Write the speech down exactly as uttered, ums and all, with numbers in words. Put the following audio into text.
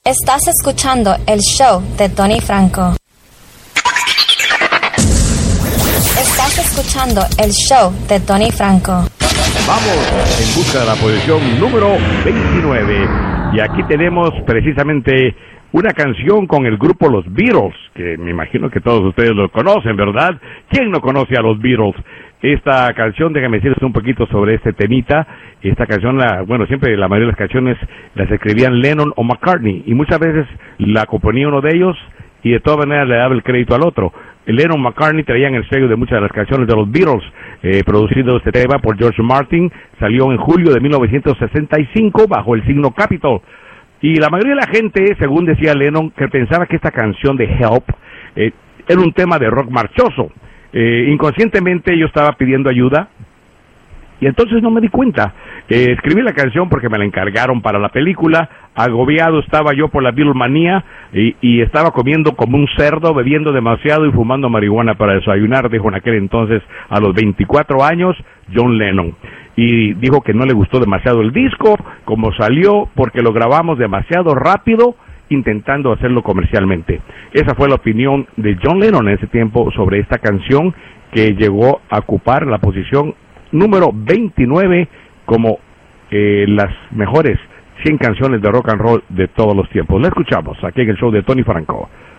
Estás escuchando el show de Tony Franco. Estás escuchando el show de Tony Franco. Vamos en busca de la posición número veintinueve. Y aquí tenemos precisamente una canción con el grupo Los Beatles, que me imagino que todos ustedes lo conocen, ¿verdad? ¿Quién no conoce a los Beatles? Esta canción, déjame decirles un poquito sobre este temita. Esta canción, la, bueno, siempre la mayoría de las canciones las escribían Lennon o McCartney, y muchas veces la componía uno de ellos y de todas maneras le daba el crédito al otro. Lennon y McCartney traían el sello de muchas de las canciones de los Beatles. Eh, producido este tema por George Martin, salió en julio de mil novecientos sesenta y cinco bajo el signo Capitol. Y la mayoría de la gente, según decía Lennon, que pensaba que esta canción de Help eh, era un tema de rock marchoso. Eh, inconscientemente yo estaba pidiendo ayuda y entonces no me di cuenta. Eh, escribí la canción porque me la encargaron para la película. Agobiado estaba yo por la Beatlemanía y, y estaba comiendo como un cerdo, bebiendo demasiado y fumando marihuana para desayunar, dijo en aquel entonces a los veinticuatro años John Lennon. Y dijo que no le gustó demasiado el disco como salió porque lo grabamos demasiado rápido intentando hacerlo comercialmente. Esa fue la opinión de John Lennon en ese tiempo sobre esta canción, que llegó a ocupar la posición número veintinueve como eh, las mejores cien canciones de rock and roll de todos los tiempos. La escuchamos aquí en el show de Tony Franco.